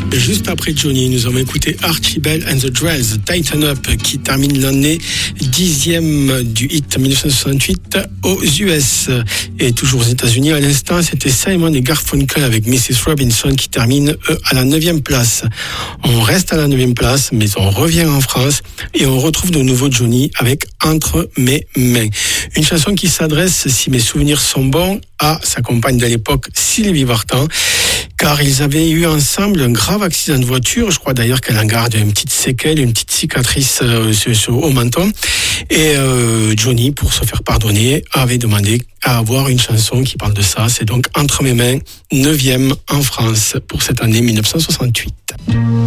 Juste après Johnny, nous avons écouté Archie Bell and the Drells, Tighten Up, qui termine l'année 10e du hit 1968 aux US. Et toujours aux États-Unis, à l'instant, c'était Simon et Garfunkel avec Mrs. Robinson qui termine, eux, à la 9e place. On reste à la 9e place, mais on revient en France et on retrouve de nouveau Johnny avec Entre mes mains. Une chanson qui s'adresse, si mes souvenirs sont bons, à sa compagne de l'époque, Sylvie Vartan, car ils avaient eu ensemble un grave accident de voiture. Je crois d'ailleurs qu'elle en garde une petite séquelle, une petite cicatrice au menton. Et Johnny, pour se faire pardonner, avait demandé à avoir une chanson qui parle de ça. C'est donc Entre mes mains, 9e en France pour cette année 1968.